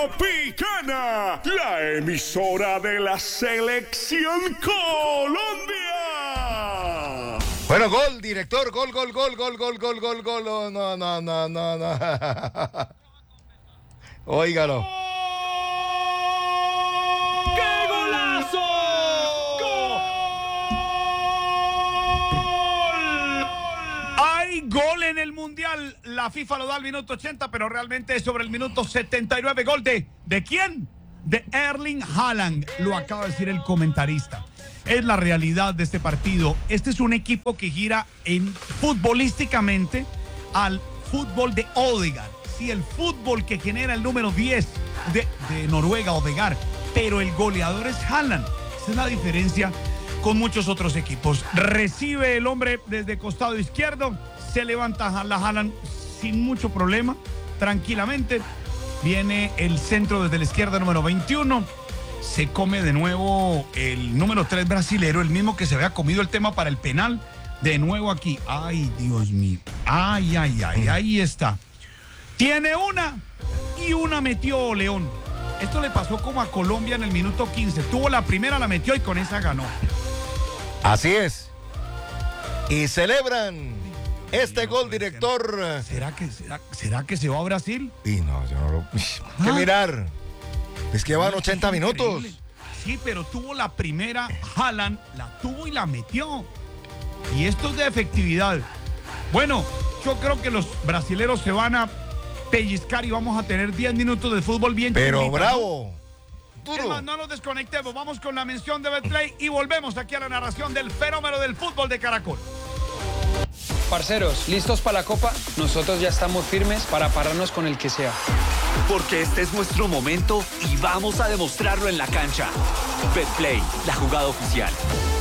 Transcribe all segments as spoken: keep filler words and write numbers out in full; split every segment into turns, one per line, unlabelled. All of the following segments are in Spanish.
Tropicana, la emisora de la Selección Colombia.
Bueno, gol, director, gol, gol, gol, gol, gol, gol, gol, gol. No, no, no, no, no, no. Óigalo.
¡Qué golazo! ¡Gol! Hay gol en el Mundial. La FIFA lo da al minuto ochenta, pero realmente es sobre el minuto setenta y nueve. Gol de, ¿de quién? De Erling Haaland. Lo acaba de decir el comentarista. Es la realidad de este partido. Este es un equipo que gira en futbolísticamente al fútbol de Odegaard. Sí, el fútbol que genera el número diez de, de Noruega, Odegaard. Pero el goleador es Haaland. Esa es la diferencia con muchos otros equipos. Recibe el hombre desde costado izquierdo. Se levanta la Haaland sin mucho problema, tranquilamente. Viene el centro desde la izquierda, número veintiuno. Se come de nuevo el número tres brasilero, el mismo que se había comido el tema para el penal. De nuevo aquí. Ay, Dios mío. Ay, ay, ay, ahí está. Tiene una y una metió León. Esto le pasó como a Colombia en el minuto quince. Tuvo la primera, la metió y con esa ganó.
Así es. Y celebran este
Dios,
gol, director.
¿Será que, será, ¿Será que se va a Brasil?
Y no, yo no lo... Hay que
Ah.
mirar. Es que van ochenta
Es
minutos.
increíble. Sí, pero tuvo la primera, Haaland la tuvo y la metió. Y esto es de efectividad. Bueno, yo creo que los brasileros se van a pellizcar y vamos a tener diez minutos de fútbol bien
Pero
chulita,
bravo.
¿no? Es
Duro.
más, no nos desconectemos, vamos con la mención de Betplay y volvemos aquí a la narración del fenómeno del fútbol de Caracol.
Parceros, ¿listos para la Copa? Nosotros ya estamos firmes para pararnos con el que sea.
Porque este es nuestro momento y vamos a demostrarlo en la cancha. Betplay, la jugada oficial.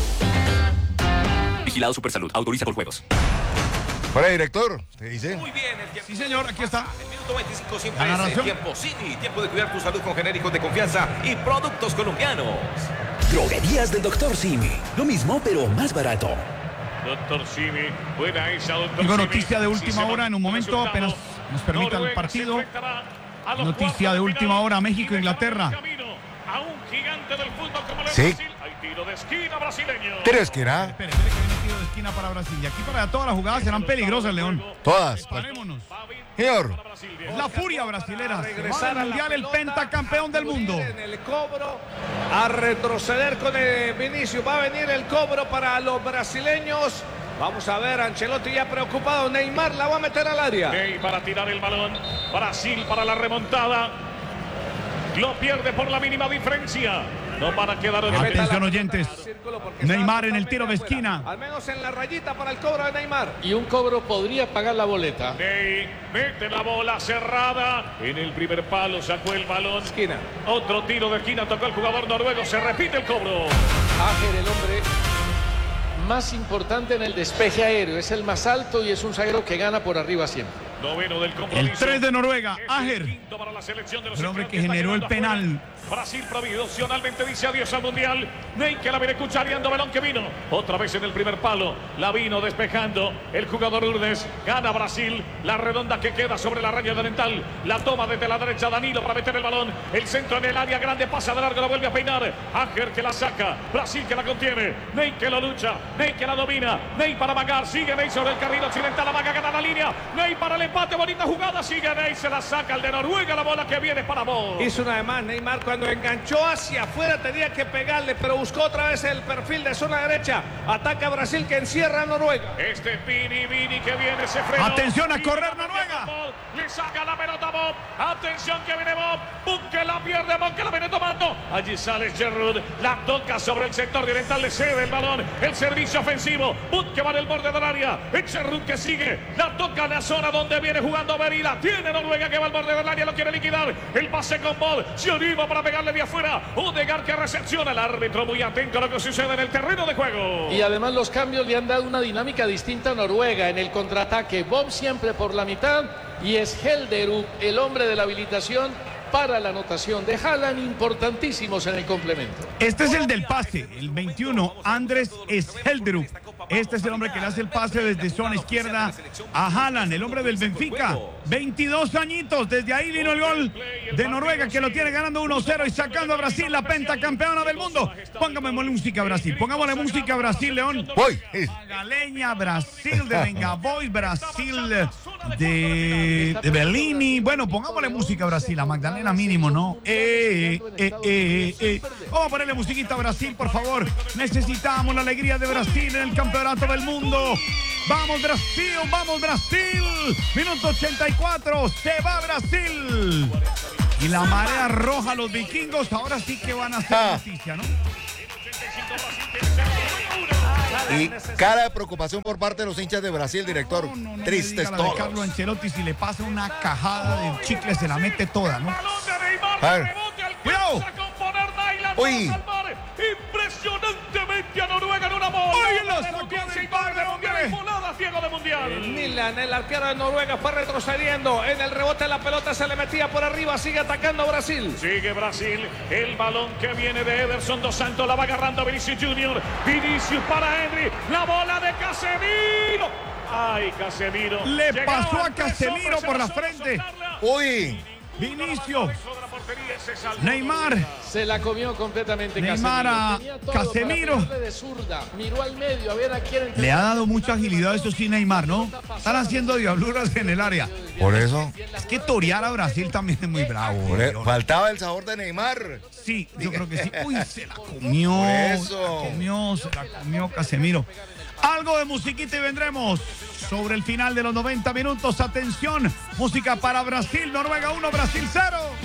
Vigilado Supersalud, autoriza por juegos.
Fuera, director. ¿Te dice?
Muy bien, el tiempo.
Sí, señor, aquí está.
El minuto veinticinco siempre
La
es el
narración.
tiempo City, tiempo de cuidar tu salud con genéricos de confianza y productos colombianos.
Droguerías del doctor Simi. Lo mismo, pero más barato.
Doctor Simi, buena esa, doctor
Tengo
Simi.
noticia de última
Si se
hora en un momento,
resultado,
apenas nos permita el
Noruega
partido.
se enfrentará a los
Noticia
cuartos
de última
final
hora, México,
y dejará
Inglaterra.
en camino a un gigante del fútbol como el
Sí.
Brasil. Hay tiro de esquina brasileño.
¿Tienes que ir, ah?
Espere, espere que viene tiro de esquina para Brasil. Y aquí para todas las jugadas serán peligrosas, León.
Todas.
Preparémonos.
Señor.
Es la furia brasilera. Se va
regresar
al
a la
mundial, el
pelota,
pentacampeón del mundo.
En el cobro, a retroceder con el Vinicius. Va a venir el cobro para los brasileños. Vamos a ver, Ancelotti ya preocupado. Neymar la va a meter al área.
Ney para tirar el balón. Brasil para la remontada. Lo pierde por la mínima diferencia. No van a quedar en
Atención, oyentes. Neymar en el tiro de esquina.
Al menos en la rayita para el cobro de Neymar.
Y un cobro podría pagar la boleta.
Ney mete la bola cerrada. En el primer palo sacó el balón.
Esquina.
Otro tiro de esquina, tocó el jugador noruego. Se repite el cobro.
Ager, el hombre más importante en el despeje aéreo. Es el más alto y es un zaguero que gana por arriba siempre.
Noveno del compromiso.
El tres de Noruega,
Es el
Ager.
quinto para la selección de los
El hombre que
está
generó el
quedando
penal.
afuera. Brasil provisionalmente dice adiós al mundial. Ney que la viene cuchareando, balón que vino. Otra vez en el primer palo. La vino despejando el jugador Urdes. Gana Brasil. La redonda que queda sobre la raya dental. La toma desde la derecha Danilo para meter el balón. El centro en el área grande. Pasa de largo, la vuelve a peinar. Ager que la saca. Brasil que la contiene. Ney que lo lucha. Ney que la domina. Ney para Magar. Sigue Ney sobre el carril occidental. La Maga gana la línea. Ney para el empate. Bonita jugada. Sigue Ney. Se la saca el de Noruega. La bola que viene para vos.
Hizo una de más Neymar cuando enganchó hacia afuera, tenía que pegarle, pero buscó otra vez el perfil de zona derecha. Ataca a Brasil que encierra a Noruega.
Este Vini, Vini que viene, se frena.
Atención a
Vini
correr
la
Noruega.
Bob, le saca la pelota Bob. Atención que viene Bob. Bob que la pierde, Bob que la viene tomando. Allí sale Giroud. La toca sobre el sector oriental, le cede el balón. El servicio ofensivo. Bob que va en el borde del área. El Giroud que sigue. La toca en la zona donde viene jugando Merida. Tiene Noruega que va al borde del área, lo quiere liquidar. El pase con Bob. Se anima para pegarle de afuera. Odegaard que recepciona, el árbitro muy atento a lo que sucede en el terreno de juego.
Y además los cambios le han dado una dinámica distinta a Noruega. En el contraataque, Bob siempre por la mitad y es Helderud, el hombre de la habilitación, para la anotación de Haaland, importantísimos en el complemento.
Este es el del pase, el veintiuno, Andrés Scheldrup. Este es el hombre que le hace el pase desde zona izquierda a Haaland, el hombre del Benfica. veintidós añitos, desde ahí vino el gol de Noruega, que lo tiene ganando uno cero y sacando a Brasil, la pentacampeona del mundo. Póngame música Brasil, pongámosle música a Brasil, León.
Voy.
Galeña, Brasil, de Venga Boys, Brasil, de, de Bellini. Bueno, pongámosle música a Brasil, a Magdalena mínimo, ¿no? Eh, eh, eh, eh. Vamos a ponerle musiquita a Brasil, por favor. Necesitamos la alegría de Brasil en el campeonato del mundo. Vamos Brasil, vamos Brasil. Minuto ochenta y cuatro, se va Brasil. Y la marea roja, los vikingos, ahora sí que van a hacer
ah.
noticia, ¿no?
Y cara de preocupación por parte de los hinchas de Brasil, director.
No, no, no
Tristes
me diga la
todos.
de Carlo Ancelotti, si le pasa una cajada de chicle se la mete toda, ¿no?
A ver.
¡Cuidado!
Uy.
Impresionantemente a Noruega en una bola.
¡Uy, lo sacó del padre, hombre!
Volada ciego de mundial.
El Milan, el arquero de Noruega, fue retrocediendo. En el rebote la pelota se le metía por arriba. Sigue atacando Brasil.
Sigue Brasil. El balón que viene de Ederson dos Santos. La va agarrando Vinicius Junior. Vinicius para Henry. La bola de Casemiro. Ay, Casemiro.
Le
Llegaba
pasó a
tres
Casemiro
hombres,
por la
se pasó
frente.
soltarla.
Uy.
Vinicio. Neymar.
Se la comió completamente
Neymar a
Casemiro. Tenía todo
Casemiro.
para pegarle de zurda. Miró al medio a ver a quién.
Le ha dado mucha agilidad, eso sí, Neymar, ¿no? Están haciendo diabluras en el área.
Por eso.
Es que torear a Brasil también es muy bravo.
Por eso. Faltaba el sabor de Neymar.
Sí, yo creo que sí. Uy, se la comió.
Por
Se
eso.
la comió, se la comió Casemiro. Algo de musiquita y vendremos sobre el final de los noventa minutos. Atención, música para Brasil, Noruega uno, Brasil cero.